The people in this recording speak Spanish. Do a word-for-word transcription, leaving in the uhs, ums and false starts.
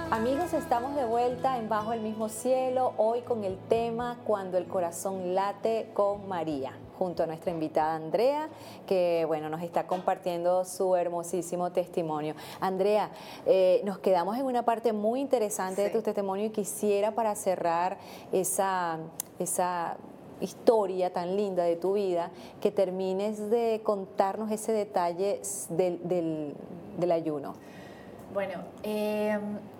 Amigos, estamos de vuelta en Bajo el Mismo Cielo, hoy con el tema Cuando el corazón late con María, junto a nuestra invitada Andrea, que bueno, nos está compartiendo su hermosísimo testimonio. Andrea, eh, nos quedamos en una parte muy interesante sí. de tu testimonio y quisiera para cerrar esa, esa historia tan linda de tu vida, que termines de contarnos ese detalle del, del, del ayuno. Bueno, eh,